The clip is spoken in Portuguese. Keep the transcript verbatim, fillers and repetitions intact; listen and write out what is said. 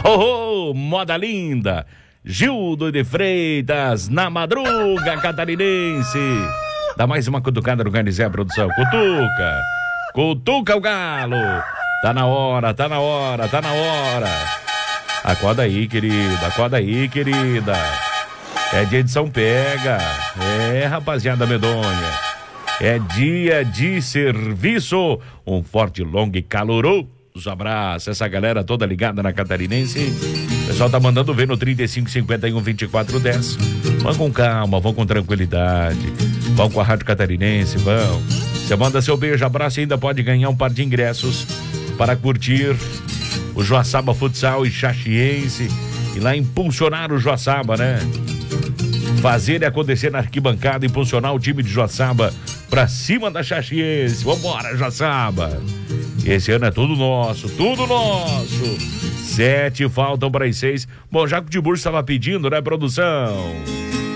Oh, oh, moda linda. Gildo de Freitas, na madruga catarinense. Dá mais uma cutucada no Garnizé, produção. Cutuca. Cutuca o galo. Tá na hora, tá na hora, tá na hora. Acorda aí, querida. Acorda aí, querida. É dia de São Pega. É, rapaziada medonha. É dia de serviço. Um forte, longo e caloroso abraço. Essa galera toda ligada na Catarinense. O pessoal tá mandando ver no trinta e cinco, cinquenta e um, vinte e quatro, dez. Vão com calma, vão com tranquilidade. Vão com a Rádio Catarinense, vão. Você manda seu beijo, abraço e ainda pode ganhar um par de ingressos para curtir o Joaçaba Futsal e Xaxiense. E lá impulsionar o Joaçaba, né? Fazer e acontecer na arquibancada, impulsionar o time de Joaçaba pra cima da Xaxiense. Vambora, Joaçaba. Esse ano é tudo nosso, tudo nosso. Sete faltam para as seis. Bom, Jaco de Burso estava pedindo, né, produção?